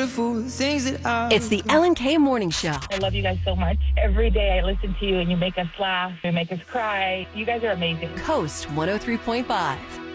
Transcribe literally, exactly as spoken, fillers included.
beautiful things that I. It's the Ellen K Morning Show. I love you guys so much. Every day I listen to you and you make us laugh, you make us cry. You guys are amazing. Coast one oh three point five.